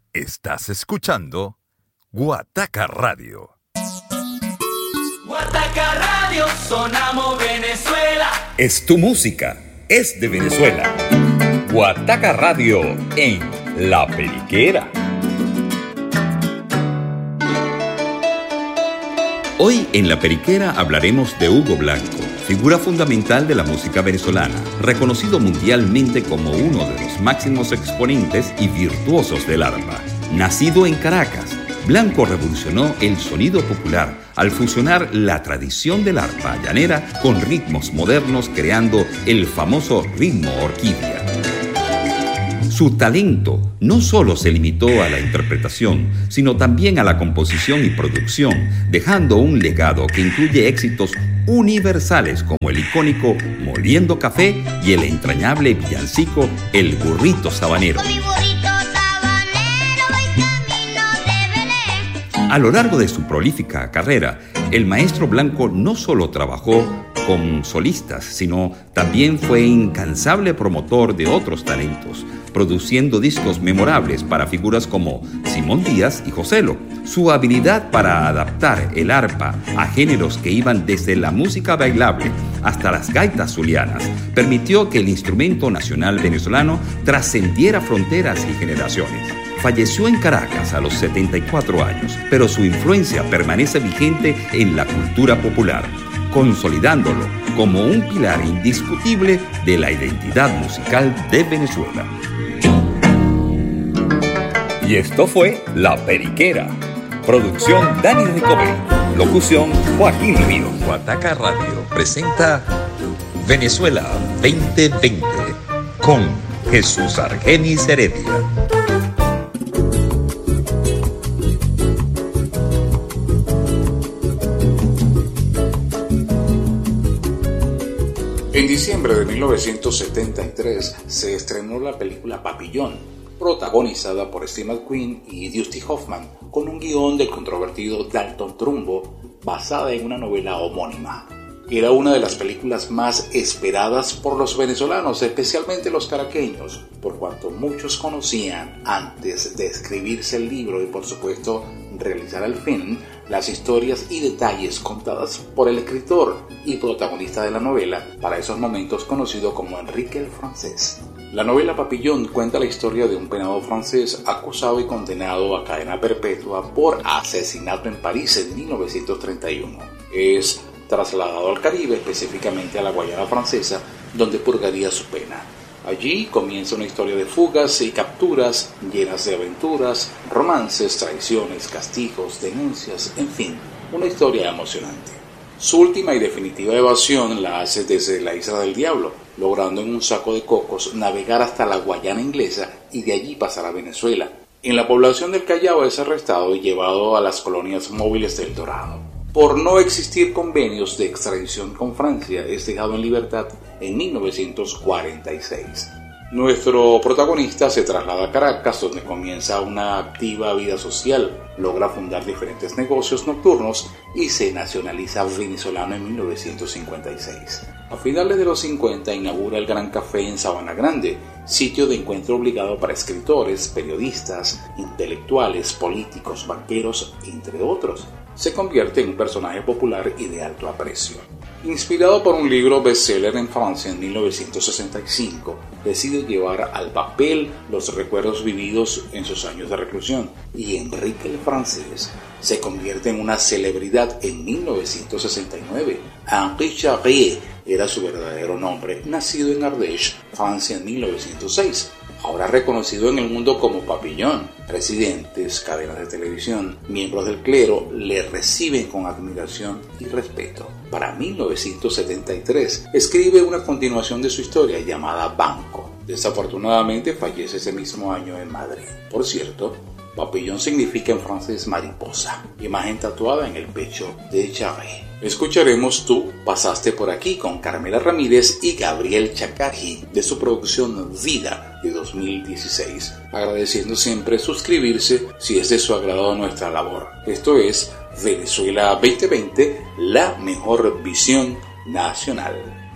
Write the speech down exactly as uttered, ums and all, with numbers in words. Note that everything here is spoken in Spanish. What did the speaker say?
Estás escuchando Guataca Radio. Guataca Radio, sonamos Venezuela. Es tu música, es de Venezuela. Guataca Radio en La Periquera. Hoy en La Periquera hablaremos de Hugo Blanco, figura fundamental de la música venezolana, reconocido mundialmente como uno de los máximos exponentes y virtuosos del arpa. Nacido en Caracas, Blanco revolucionó el sonido popular al fusionar la tradición del arpa llanera con ritmos modernos, creando el famoso ritmo orquídea. Su talento no solo se limitó a la interpretación, sino también a la composición y producción, dejando un legado que incluye éxitos universales como el icónico Moliendo Café y el entrañable villancico El Burrito Sabanero. A lo largo de su prolífica carrera, el maestro Blanco no solo trabajó con solistas, sino también fue incansable promotor de otros talentos, produciendo discos memorables para figuras como Simón Díaz y Joselo. Su habilidad para adaptar el arpa a géneros que iban desde la música bailable hasta las gaitas zulianas permitió que el instrumento nacional venezolano trascendiera fronteras y generaciones. Falleció en Caracas a los setenta y cuatro años, pero su influencia permanece vigente en la cultura popular, consolidándolo como un pilar indiscutible de la identidad musical de Venezuela. Y esto fue La Periquera. Producción Dani Recover. Locución Joaquín Ríos. Guataca Radio presenta Venezuela veinte veinte con Jesús Argenis Heredia. En diciembre de mil novecientos setenta y tres se estrenó la película Papillón, protagonizada por Steve McQueen y Dusty Hoffman, con un guión del controvertido Dalton Trumbo, basada en una novela homónima. Era una de las películas más esperadas por los venezolanos, especialmente los caraqueños, por cuanto muchos conocían antes de escribirse el libro y por supuesto realizar el film las historias y detalles contadas por el escritor y protagonista de la novela, para esos momentos conocido como Enrique el Francés. La novela Papillón cuenta la historia de un penado francés acusado y condenado a cadena perpetua por asesinato en París en mil novecientos treinta y uno. Es trasladado al Caribe, específicamente a la Guayana Francesa, donde purgaría su pena. Allí comienza una historia de fugas y capturas, llenas de aventuras, romances, traiciones, castigos, denuncias, en fin, una historia emocionante. Su última y definitiva evasión la hace desde la Isla del Diablo, logrando en un saco de cocos navegar hasta la Guayana Inglesa y de allí pasar a Venezuela. En la población del Callao es arrestado y llevado a las colonias móviles del Dorado. Por no existir convenios de extradición con Francia, es dejado en libertad en mil novecientos cuarenta y seis. Nuestro protagonista se traslada a Caracas, donde comienza una activa vida social, logra fundar diferentes negocios nocturnos y se nacionaliza venezolano en mil novecientos cincuenta y seis. A finales de los cincuenta inaugura el Gran Café en Sabana Grande, sitio de encuentro obligado para escritores, periodistas, intelectuales, políticos, banqueros, entre otros. Se convierte en un personaje popular y de alto aprecio. Inspirado por un libro bestseller en Francia en mil novecientos sesenta y cinco, decide llevar al papel los recuerdos vividos en sus años de reclusión, y Enrique el Francés se convierte en una celebridad en mil novecientos sesenta y nueve. Henri Charrier era su verdadero nombre, nacido en Ardèche, Francia en mil novecientos seis. Ahora reconocido en el mundo como Papillón. Presidentes, cadenas de televisión, miembros del clero le reciben con admiración y respeto. Para mil novecientos setenta y tres escribe una continuación de su historia llamada Banco. Desafortunadamente fallece ese mismo año en Madrid. Por cierto, Papillón significa en francés mariposa, imagen tatuada en el pecho de Charrier. Escucharemos Tú pasaste por aquí con Carmela Ramírez y Gabriel Chacari de su producción Vida de dos mil dieciséis, agradeciendo siempre suscribirse si es de su agrado nuestra labor. Esto es Venezuela veinte veinte, la mejor visión nacional.